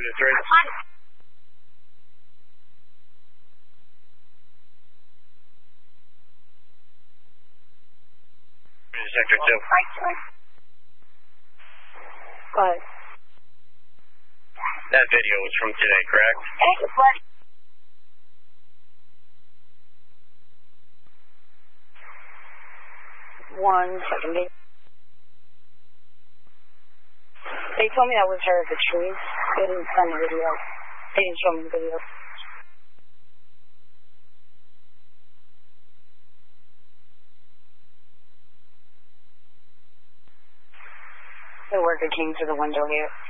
Sector 3. Sector 2. Go ahead. That video was from today, correct? One second. They told me that was her at the tree. They didn't send the video. They didn't show me the video. The worker came to the window here.